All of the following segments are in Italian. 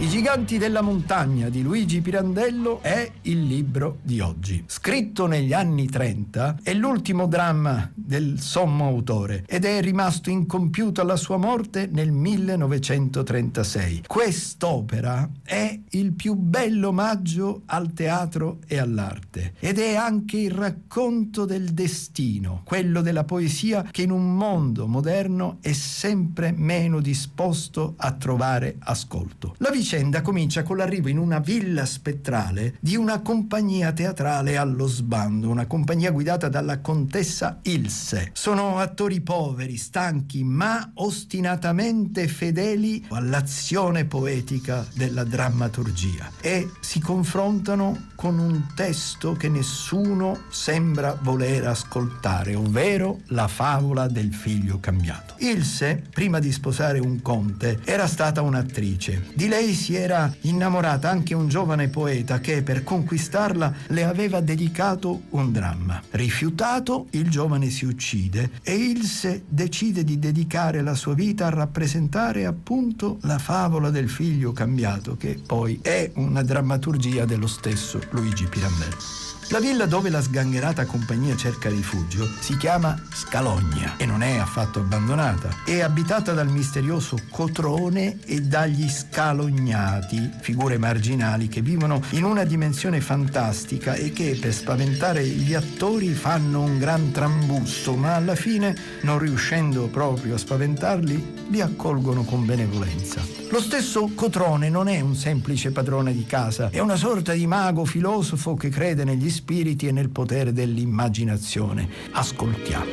I giganti della montagna di Luigi Pirandello è il libro di oggi. Scritto negli anni 30, è l'ultimo dramma del sommo autore ed è rimasto incompiuto alla sua morte nel 1936. Quest'opera è il più bello omaggio al teatro e all'arte ed è anche il racconto del destino, quello della poesia che in un mondo moderno è sempre meno disposto a trovare ascolto. La vicenda comincia con l'arrivo in una villa spettrale di una compagnia teatrale allo sbando, una compagnia guidata dalla contessa Ilse. Sono attori poveri, stanchi, ma ostinatamente fedeli all'azione poetica della drammaturgia e si confrontano con un testo che nessuno sembra voler ascoltare, ovvero la favola del figlio cambiato. Ilse, prima di sposare un conte, era stata un'attrice. Di lei si era innamorata anche un giovane poeta che per conquistarla le aveva dedicato un dramma. Rifiutato, il giovane si uccide e Ilse decide di dedicare la sua vita a rappresentare appunto la favola del figlio cambiato, che poi è una drammaturgia dello stesso Luigi Pirandello. La villa dove la sgangherata compagnia cerca rifugio si chiama Scalogna e non è affatto abbandonata. È abitata dal misterioso Cotrone e dagli Scalognati, figure marginali che vivono in una dimensione fantastica e che per spaventare gli attori fanno un gran trambusto, ma alla fine, non riuscendo proprio a spaventarli, li accolgono con benevolenza. Lo stesso Cotrone non è un semplice padrone di casa, è una sorta di mago filosofo che crede negli spiriti e nel potere dell'immaginazione. Ascoltiamo.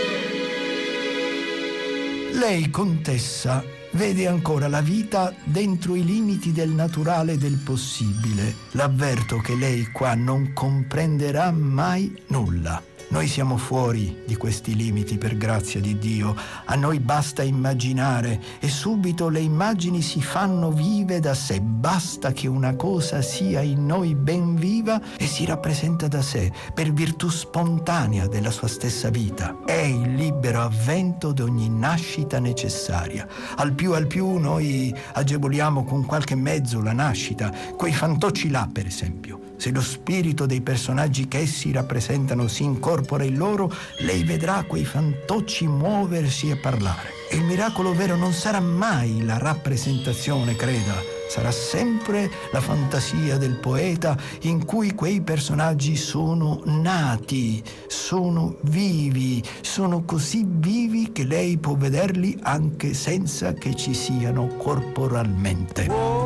Lei, contessa, vede ancora la vita dentro i limiti del naturale e del possibile. L'avverto che lei qua non comprenderà mai nulla. Noi siamo fuori di questi limiti per grazia di Dio. A noi basta immaginare e subito le immagini si fanno vive da sé. Basta che una cosa sia in noi ben viva e si rappresenta da sé per virtù spontanea della sua stessa vita. È il libero avvento di ogni nascita necessaria. Al più noi agevoliamo con qualche mezzo la nascita, quei fantocci là per esempio. Se lo spirito dei personaggi che essi rappresentano si incorpora in loro, lei vedrà quei fantocci muoversi e parlare. E il miracolo vero non sarà mai la rappresentazione, creda, sarà sempre la fantasia del poeta in cui quei personaggi sono nati, sono vivi, sono così vivi che lei può vederli anche senza che ci siano corporalmente.